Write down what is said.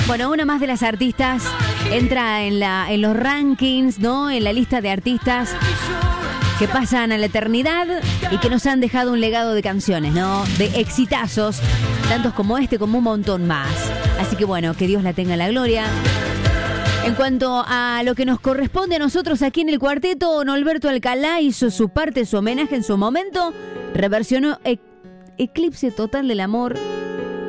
Bueno, una más de las artistas entra en los rankings, ¿no? En la lista de artistas que pasan a la eternidad y que nos han dejado un legado de canciones, ¿no? De exitazos, tantos como este, como un montón más. Así que bueno, que Dios la tenga en la gloria. En cuanto a lo que nos corresponde a nosotros aquí en el cuarteto, Norberto Alcalá hizo su parte, su homenaje en su momento, reversionó Eclipse Total del Amor